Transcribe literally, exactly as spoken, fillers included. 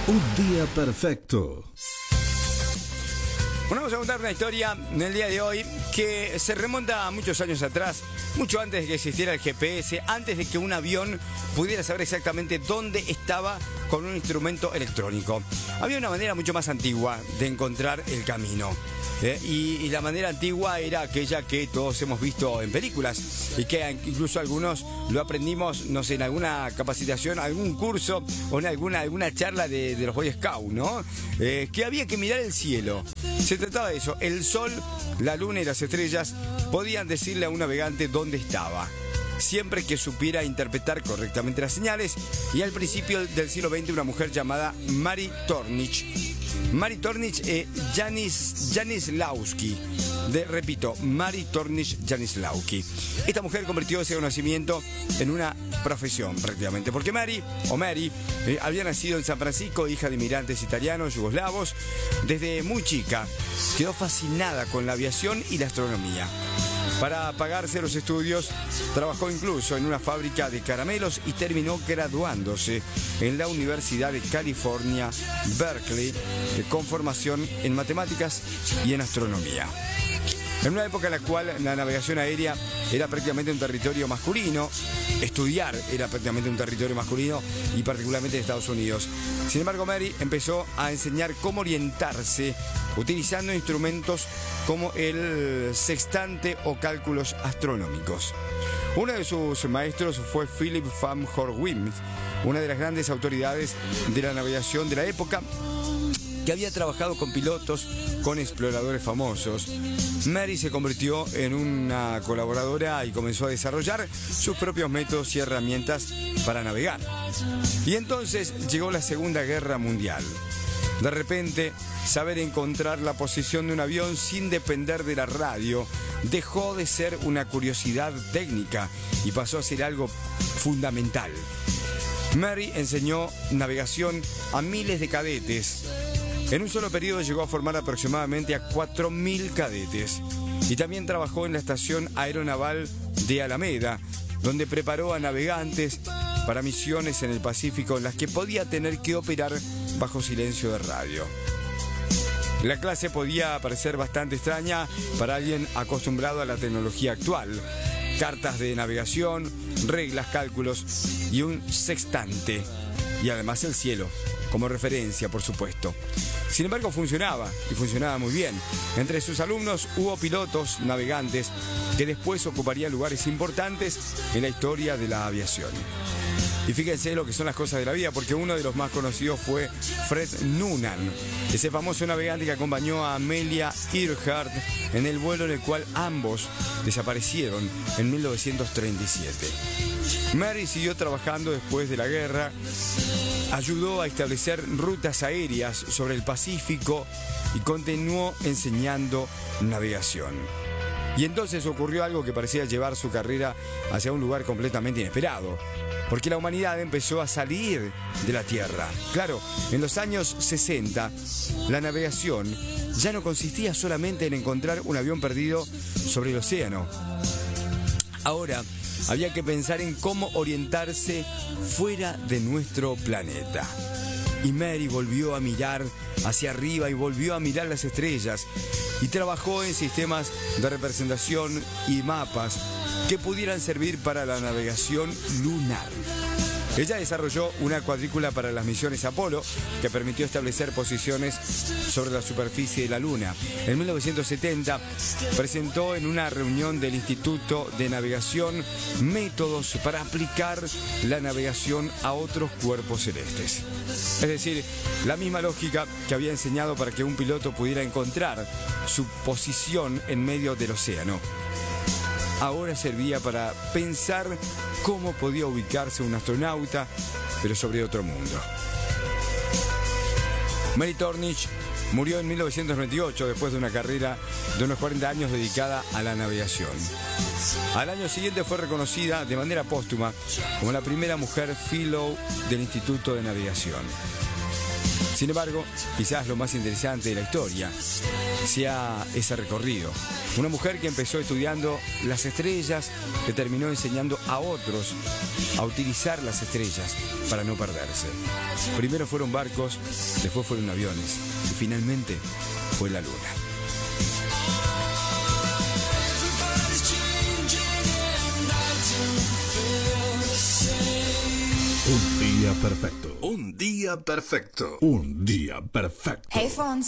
Un día perfecto. Bueno, vamos a contar una historia en el día de hoy que se remonta a muchos años atrás, mucho antes de que existiera el G P S, antes de que un avión pudiera saber exactamente dónde estaba con un instrumento electrónico. Había una manera mucho más antigua de encontrar el camino. ¿eh? Y, y la manera antigua era aquella que todos hemos visto en películas y que incluso algunos lo aprendimos, no sé, en alguna capacitación, algún curso o en alguna, alguna charla de, de los Boy Scouts, ¿no? Eh, que había que mirar el cielo. Se trataba de eso, el sol, la luna y las estrellas podían decirle a un navegante dónde estaba, siempre que supiera interpretar correctamente las señales. Y al principio del siglo veinte una mujer llamada Mary Tornich, Mary Tornich eh, Janis, Janislawski, de, repito, Mary Tornich Janislawski. Esta mujer convirtió ese conocimiento en una profesión prácticamente, porque Mary, o Mary, eh, había nacido en San Francisco, hija de inmigrantes italianos, yugoslavos. Desde muy chica quedó fascinada con la aviación y la astronomía. Para pagarse los estudios, trabajó incluso en una fábrica de caramelos y terminó graduándose en la Universidad de California, Berkeley, con formación en matemáticas y en astronomía. En una época en la cual la navegación aérea era prácticamente un territorio masculino, estudiar era prácticamente un territorio masculino y particularmente en Estados Unidos. Sin embargo, Mary empezó a enseñar cómo orientarse utilizando instrumentos como el sextante o cálculos astronómicos. Uno de sus maestros fue Philip van Horween, una de las grandes autoridades de la navegación de la época, que había trabajado con pilotos, con exploradores famosos. Mary se convirtió en una colaboradora y comenzó a desarrollar sus propios métodos y herramientas para navegar. Y entonces llegó la Segunda Guerra Mundial. De repente, saber encontrar la posición de un avión sin depender de la radio dejó de ser una curiosidad técnica y pasó a ser algo fundamental. Mary enseñó navegación a miles de cadetes. En un solo periodo llegó a formar aproximadamente a cuatro mil cadetes. Y también trabajó en la Estación Aeronaval de Alameda, donde preparó a navegantes para misiones en el Pacífico en las que podía tener que operar bajo silencio de radio. La clase podía parecer bastante extraña para alguien acostumbrado a la tecnología actual. Cartas de navegación, reglas, cálculos y un sextante. Y además el cielo, como referencia, por supuesto. Sin embargo, funcionaba, y funcionaba muy bien. Entre sus alumnos hubo pilotos, navegantes, que después ocuparían lugares importantes en la historia de la aviación. Y fíjense lo que son las cosas de la vida, porque uno de los más conocidos fue Fred Noonan, ese famoso navegante que acompañó a Amelia Earhart en el vuelo en el cual ambos desaparecieron en mil novecientos treinta y siete. Mary siguió trabajando después de la guerra, ayudó a establecer rutas aéreas sobre el Pacífico y continuó enseñando navegación. Y entonces ocurrió algo que parecía llevar su carrera hacia un lugar completamente inesperado, porque la humanidad empezó a salir de la Tierra. Claro, en los años sesenta, la navegación ya no consistía solamente en encontrar un avión perdido sobre el océano. Ahora, había que pensar en cómo orientarse fuera de nuestro planeta. Y Mary volvió a mirar hacia arriba y volvió a mirar las estrellas y trabajó en sistemas de representación y mapas que pudieran servir para la navegación lunar. Ella desarrolló una cuadrícula para las misiones Apolo que permitió establecer posiciones sobre la superficie de la Luna. En mil novecientos setenta presentó en una reunión del Instituto de Navegación métodos para aplicar la navegación a otros cuerpos celestes. Es decir, la misma lógica que había enseñado para que un piloto pudiera encontrar su posición en medio del océano. Ahora servía para pensar cómo podía ubicarse un astronauta, pero sobre otro mundo. Mary Tornich murió en mil novecientos noventa y ocho después de una carrera de unos cuarenta años dedicada a la navegación. Al año siguiente fue reconocida de manera póstuma como la primera mujer fellow del Instituto de Navegación. Sin embargo, quizás lo más interesante de la historia sea ese recorrido. Una mujer que empezó estudiando las estrellas, que terminó enseñando a otros a utilizar las estrellas para no perderse. Primero fueron barcos, después fueron aviones y finalmente fue la luna. Un día perfecto. Un día perfecto. Un día perfecto. Hey Fonz.